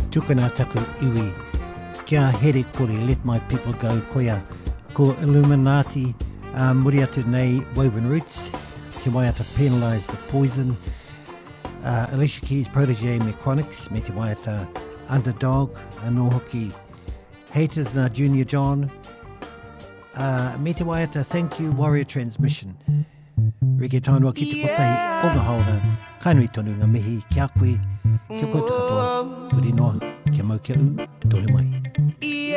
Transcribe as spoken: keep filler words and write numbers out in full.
Tukana taku iwi. Kia here kore, let my people go koia. Ko Illuminati, uh, muri atu nei Woven Roots. Te mai ata penalise the poison. Uh, Alicia Keys' protege me Chronics. Me te mai ata Underdog. Anō hoki Haters na Junior John. Uh, me te mai ata Thank You Warrior Transmission. Rege taunua ki te kotahi o ngā haora. Kainui tonu ngā mihi ki a koe. Kia koutou katoa. Uri noa. Kia mau kia u. Tore mai.